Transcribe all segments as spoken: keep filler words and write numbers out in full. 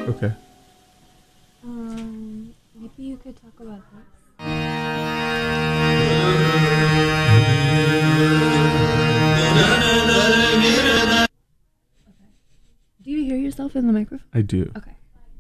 Okay. Um, maybe you could talk about this. Okay. Do you hear yourself in the microphone? I do. Okay.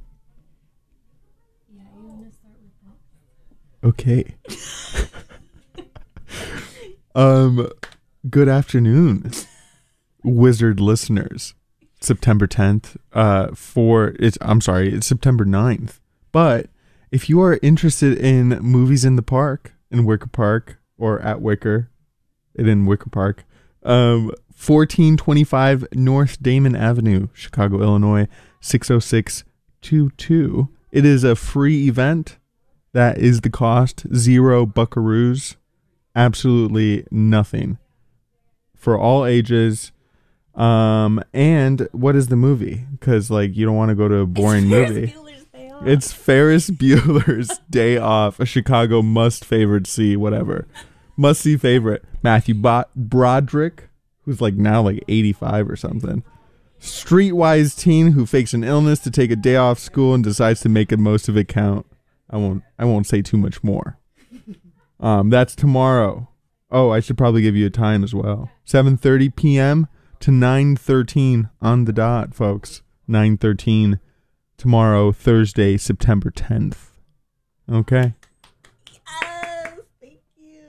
Yeah, you want to start with Okay. um, good afternoon, Wizard listeners. September tenth. Uh, for it's. I'm sorry. It's September ninth. But if you are interested in movies in the park, in Wicker Park, or at Wicker, it in Wicker Park, um, fourteen twenty-five North Damon Avenue, Chicago, Illinois, six oh six two two. It is a free event. That is the cost. Zero buckaroos. Absolutely nothing. For all ages. Um, and what is the movie? Because, like, you don't want to go to a boring movie. It's Ferris Bueller's Day Off, a Chicago must favorite see, whatever. Must see favorite. Matthew Bo- Broderick, who's like now like eighty-five or something. Streetwise teen who fakes an illness to take a day off school and decides to make the most of it count. I won't I won't say too much more. Um, that's tomorrow. Oh, I should probably give you a time as well. seven thirty p.m. to nine thirteen on the dot, folks. nine thirteen tomorrow, Thursday, September tenth. Okay. Yes, thank you.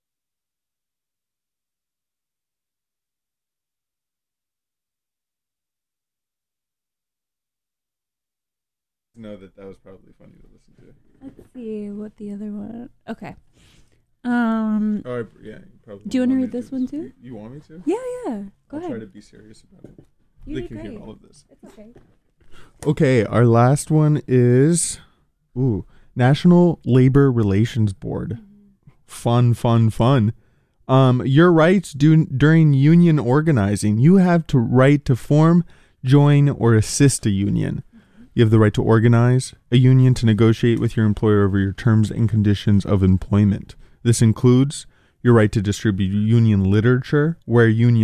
Know that that was probably funny to listen to. Let's see what the other one. Okay. Um. Oh, I, yeah. Probably Do you want to me read this one too? You, you want me to? Yeah, yeah. Go I'll ahead. try to be serious about it. You they did can great. hear all of this. It's okay. Okay, our last one is ooh, National Labor Relations Board. Mm-hmm. Fun, fun, fun. Um, your rights do, during union organizing. You have to right to form, join, or assist a union. Mm-hmm. You have the right to organize a union to negotiate with your employer over your terms and conditions of employment. This includes your right to distribute union literature, where union